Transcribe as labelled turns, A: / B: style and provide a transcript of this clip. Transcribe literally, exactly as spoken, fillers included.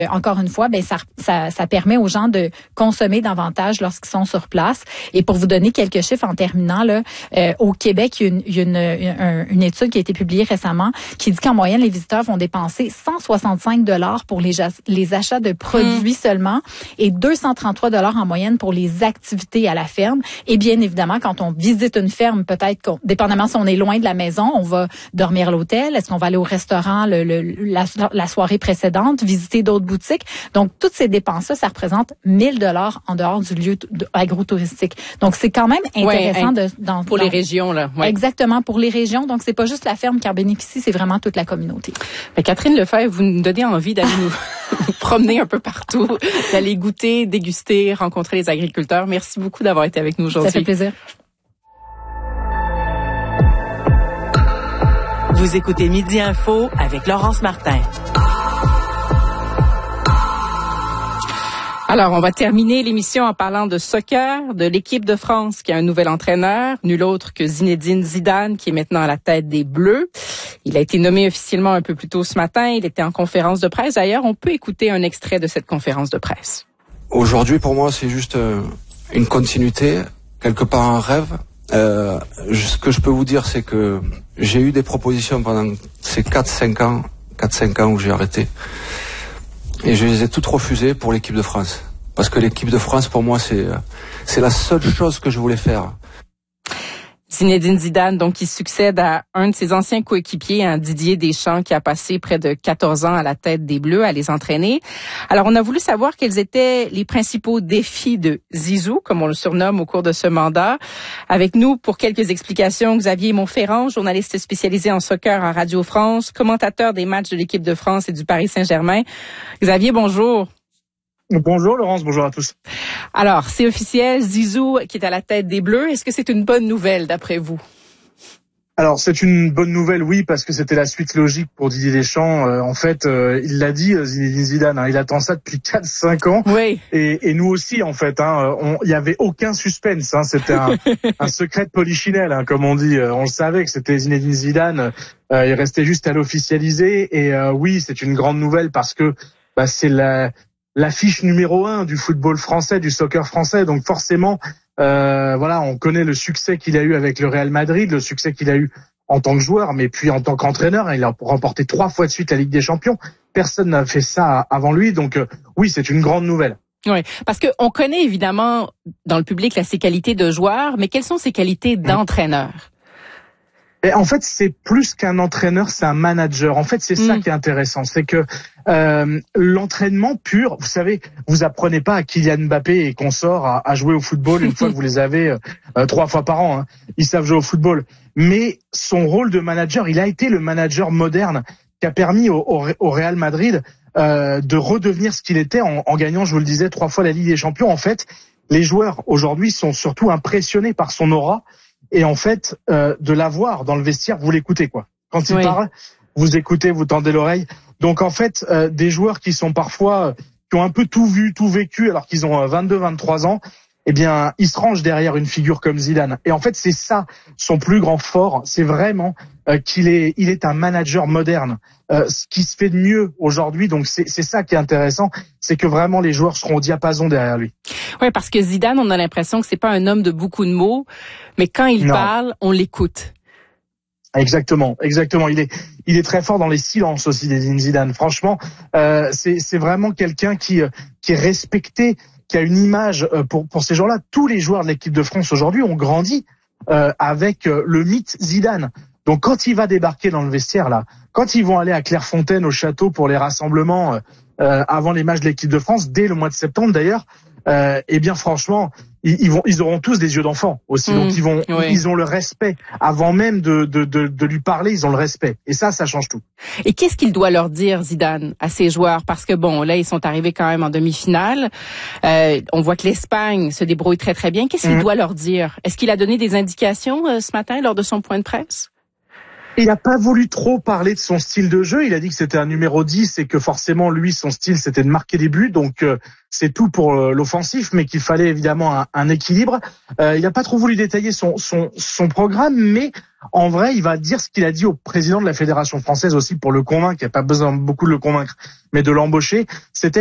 A: encore une fois, ben ça, ça, ça permet aux gens de consommer davantage lorsqu'ils sont sur place. Et pour vous donner quelques chiffres en terminant, là, euh, au Québec, il y a, une, il y a une, une, une étude qui a été publiée récemment qui dit qu'en moyenne, les visiteurs vont dépenser cent soixante-cinq dollars pour les, les achats de produits mmh. seulement et deux cent trente-trois dollars en moyenne pour les activités à la ferme. Et bien évidemment, quand on visite une ferme, peut-être qu'on, dépendamment si on est loin de la maison, on va dormir à l'hôtel. Est-ce qu'on va aller au restaurant le, le, la, la soirée précédente, visiter d'autres boutiques? Donc, toutes ces dépenses-là, ça représente mille dollars en dehors du lieu agro-touristique. Donc, c'est quand même intéressant
B: ouais,
A: de... Dans,
B: pour
A: dans,
B: les régions, là. Ouais.
A: Exactement, pour les régions. Donc, c'est pas juste la ferme qui en bénéficie, c'est vraiment toute la communauté.
B: Mais Catherine Lefebvre, vous nous donnez envie d'aller nous promener un peu partout, d'aller goûter, déguster, rencontrer les agriculteurs. Merci beaucoup d'avoir été avec nous aujourd'hui.
A: Ça fait plaisir.
C: Vous écoutez Midi Info avec Laurence Martin.
B: Alors, on va terminer l'émission en parlant de soccer, de l'équipe de France qui a un nouvel entraîneur, nul autre que Zinedine Zidane, qui est maintenant à la tête des Bleus. Il a été nommé officiellement un peu plus tôt ce matin. Il était en conférence de presse. D'ailleurs, on peut écouter un extrait de cette conférence de presse.
D: Aujourd'hui, pour moi, c'est juste euh, une continuité, quelque part un rêve. Euh, ce que je peux vous dire, c'est que j'ai eu des propositions pendant ces quatre cinq ans, quatre cinq ans où j'ai arrêté. Et je les ai toutes refusées pour l'équipe de France. Parce que l'équipe de France, pour moi, c'est c'est la seule chose que je voulais faire.
B: Zinedine Zidane, donc, qui succède à un de ses anciens coéquipiers, hein, Didier Deschamps, qui a passé près de quatorze ans à la tête des Bleus, à les entraîner. Alors, on a voulu savoir quels étaient les principaux défis de Zizou, comme on le surnomme au cours de ce mandat. Avec nous, pour quelques explications, Xavier Monferrand, journaliste spécialisé en soccer à Radio France, commentateur des matchs de l'équipe de France et du Paris Saint-Germain. Xavier, bonjour.
E: Bonjour Laurence, bonjour à tous.
B: Alors, c'est officiel, Zizou qui est à la tête des Bleus. Est-ce que c'est une bonne nouvelle d'après vous?
E: Alors, c'est une bonne nouvelle, oui, parce que c'était la suite logique pour Didier Deschamps. Euh, en fait, euh, il l'a dit, Zinedine Zidane, hein, il attend ça depuis quatre cinq ans.
B: Oui.
E: Et, et nous aussi, en fait. Hein, il n'y avait aucun suspense. Hein, c'était un, un secret de polichinelle, hein, comme on dit. On le savait que c'était Zinedine Zidane. Euh, il restait juste à l'officialiser. Et euh, oui, c'est une grande nouvelle parce que bah, c'est la... l'affiche numéro un du football français, du soccer français. Donc forcément, euh, voilà, on connaît le succès qu'il a eu avec le Real Madrid, le succès qu'il a eu en tant que joueur, mais puis en tant qu'entraîneur. Il a remporté trois fois de suite la Ligue des Champions. Personne n'a fait ça avant lui. Donc euh, oui, c'est une grande nouvelle.
B: Oui, parce que on connaît évidemment dans le public là, ses qualités de joueur, mais quelles sont ses qualités d'entraîneur?
E: Et en fait, c'est plus qu'un entraîneur, c'est un manager. En fait, c'est mmh. ça qui est intéressant, c'est que euh, l'entraînement pur, vous savez, vous apprenez pas à Kylian Mbappé et consorts à, à jouer au football une fois que vous les avez euh, trois fois par an. Hein. Ils savent jouer au football, mais son rôle de manager, il a été le manager moderne qui a permis au, au, au Real Madrid euh, de redevenir ce qu'il était en, en gagnant, je vous le disais, trois fois la Ligue des Champions. En fait, les joueurs aujourd'hui sont surtout impressionnés par son aura. Et en fait, euh, de l'avoir dans le vestiaire, vous l'écoutez quoi. Quand il oui. parle, vous écoutez, vous tendez l'oreille. Donc en fait, euh, des joueurs qui sont parfois, euh, qui ont un peu tout vu, tout vécu, alors qu'ils ont euh, vingt-deux, vingt-trois ans, eh bien, ils se rangent derrière une figure comme Zidane. Et en fait, c'est ça son plus grand fort, c'est vraiment euh, qu'il est, il est un manager moderne. Euh, ce qui se fait de mieux aujourd'hui, donc c'est, c'est ça qui est intéressant, c'est que vraiment les joueurs seront au diapason derrière lui.
B: Oui, parce que Zidane, on a l'impression que c'est pas un homme de beaucoup de mots, mais quand il non. parle, on l'écoute.
E: Exactement, exactement. Il est, il est très fort dans les silences aussi, Zidane. Franchement, euh, c'est, c'est vraiment quelqu'un qui, qui est respecté, qui a une image pour, pour ces gens-là. Tous les joueurs de l'équipe de France aujourd'hui ont grandi euh, avec le mythe Zidane. Donc quand il va débarquer dans le vestiaire là, quand ils vont aller à Clairefontaine au château pour les rassemblements euh, avant les matchs de l'équipe de France, dès le mois de septembre d'ailleurs, euh, eh bien franchement, ils, ils vont, ils auront tous des yeux d'enfant aussi. Mmh, donc ils vont, oui. ils ont le respect avant même de, de, de, de lui parler. Ils ont le respect. Et ça, ça change tout.
B: Et qu'est-ce qu'il doit leur dire, Zidane, à ses joueurs? Parce que bon, là, ils sont arrivés quand même en demi-finale. Euh, on voit que l'Espagne se débrouille très très bien. Qu'est-ce qu'il mmh. doit leur dire? Est-ce qu'il a donné des indications euh, ce matin lors de son point de presse?
E: Il n'a pas voulu trop parler de son style de jeu. Il a dit que c'était un numéro dix et que forcément, lui, son style, c'était de marquer des buts. Donc, euh, c'est tout pour euh, l'offensif, mais qu'il fallait évidemment un, un équilibre. Euh, il n'a pas trop voulu détailler son, son, son programme, mais en vrai, il va dire ce qu'il a dit au président de la Fédération française aussi pour le convaincre. Il n'y a pas besoin beaucoup de le convaincre, mais de l'embaucher. C'était